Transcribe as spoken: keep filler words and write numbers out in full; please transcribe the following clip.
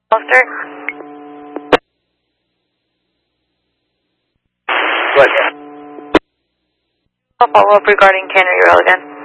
Officer? What? I'll follow up regarding Tanner Urel again.